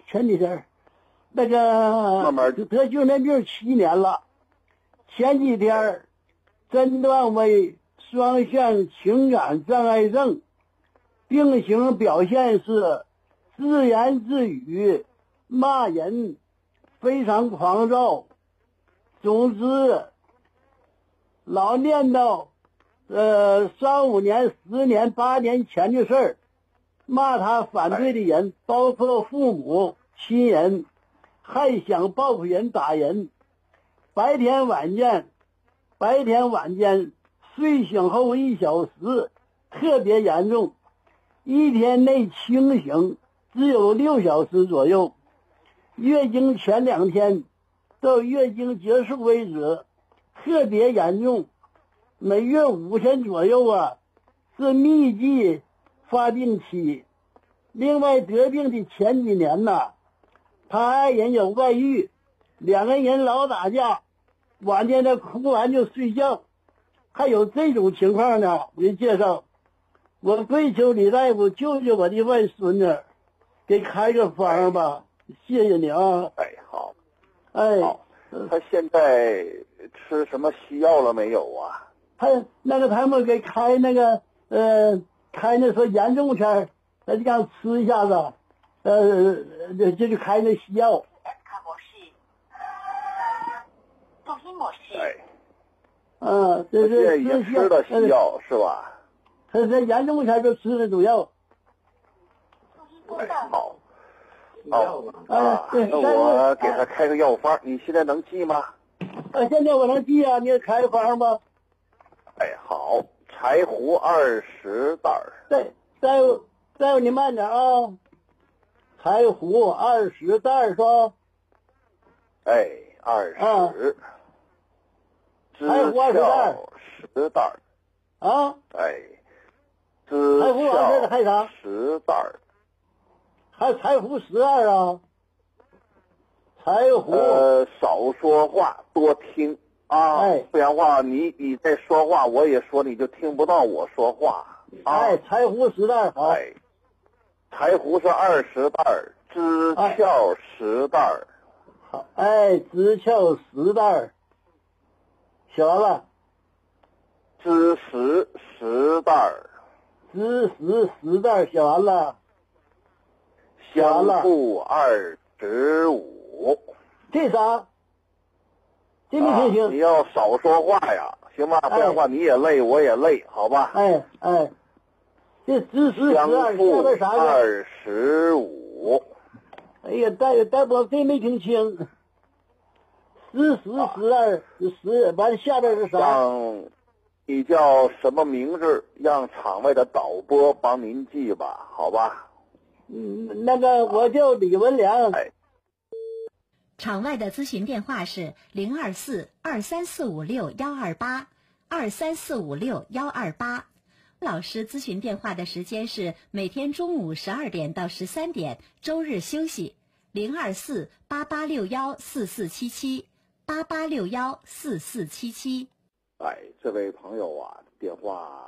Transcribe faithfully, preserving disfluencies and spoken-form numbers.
前几天，那个慢慢得精神病七年了，前几天诊断为双向情感障碍症，病情表现是自言自语、骂人，非常狂躁。总之，老念叨，呃，三五年、十年、八年前的事儿，骂他反对的人，包括父母、亲人，还想报复人、打人。白天晚间，白天晚间睡醒后一小时，特别严重，一天内清醒只有六小时左右。月经前两天到月经结束为止，特别严重，每月五天左右啊，是密集发病期。另外得病的前几年呐，他爱人有外遇，两个人老打架，晚间他哭完就睡觉。还有这种情况呢，我给介绍，我跪求李大夫救救我的外孙子，给开个方吧，谢谢你啊。 哎，好， 哎， 好，他现在吃什么西药了没有啊？ 他那个他们给开那个呃，开那说严重前，他就让吃一下子，呃，就就开那西药。 哎， 嗯，这现在是已经吃了西药是吧？ 他这严重前就吃的主药。 哎，好，好哎啊， 对那我给他开个药方，你现在能记吗？ 啊，现在我能记啊，你也开方吧。 哎，好，柴胡二十袋儿。 再再有再有你慢点啊，柴胡二十袋是吧？ 哎，二啊十。知柴胡二十袋壳十袋儿。 啊， 哎，知柴胡二十袋还有啥壳十袋儿。 还柴胡十二啊，柴胡呃，少说话，多听啊， 哎不然话你你在说话，我也说你就听不到我说话啊。 哎，柴胡十袋好。 哎，柴胡是二十袋儿，知壳十袋儿。 好，哎，知壳十袋，写完了。 知识十袋儿， 知识十袋写完了。 香附二十五。 这啥？这没听清、 啊。你要少说话呀，行吧？不然的话你也累，我也累，好吧？ 哎哎，这知识十二下边啥呀？ 二十五。 哎呀，大大夫，这没听清。知识十二十，完下边是啥？ 让你叫什么名字？让场外的导播帮您记吧，好吧？ 嗯，那个我叫李文良。 哎， 场外的咨询电话是零二四二三四五六幺二八二三四五六幺二八。老师咨询电话的时间是每天中午十二点到十三点，周日休息。零二四八八六幺四四七七八八六幺四四七七。 哎，这位朋友啊，电话。